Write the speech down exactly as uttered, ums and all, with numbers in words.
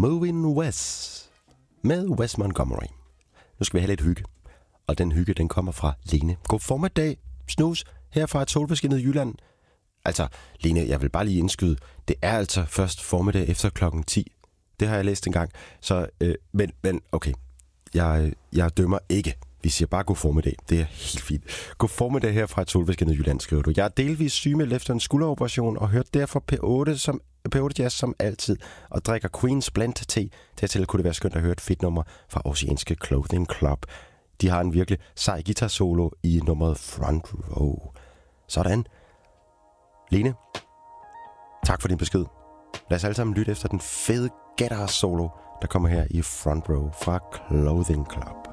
Moving West med Wes Montgomery. Nu skal vi have lidt hygge, og den hygge, den kommer fra Lene. God formiddag, snus, her fra et solbeskinnet Jylland. Altså, Lene, jeg vil bare lige indskyde, det er altså først formiddag efter klokken ti. Det har jeg læst en gang, så, øh, men, men okay, jeg, jeg dømmer ikke. Vi siger bare god formiddag. Det er helt fint. God formiddag her fra et solbeskinnet Jylland, skriver du. Jeg er delvis sygemeldt efter en skulderoperation og hørte derfor P otte, som, P otte Jazz som altid og drikker Queen's Blend te. Dertil kunne det være skønt at høre et fedt nummer fra Oceanske Clothing Club. De har en virkelig sej guitar solo i nummeret Front Row. Sådan. Lene, tak for din besked. Lad os alle sammen lytte efter den fede guitar solo, der kommer her i Front Row fra Clothing Club.